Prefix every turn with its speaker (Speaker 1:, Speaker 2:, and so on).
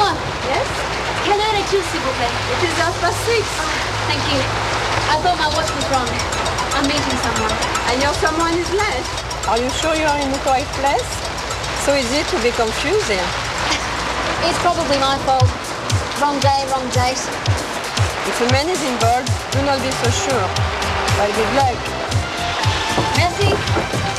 Speaker 1: Excusez-moi.
Speaker 2: Yes?
Speaker 1: Quelle heure est-il, s'il vous plaît?
Speaker 2: It is 6:30.
Speaker 1: Thank you. I thought my watch was wrong. I'm meeting someone.
Speaker 2: And your someone is late. Are you sure you're in the correct place? So easy to be confused here.
Speaker 1: It's probably my fault. Wrong day, wrong date.
Speaker 2: If a man is involved, do not be so sure. Well, good luck.
Speaker 1: Merci.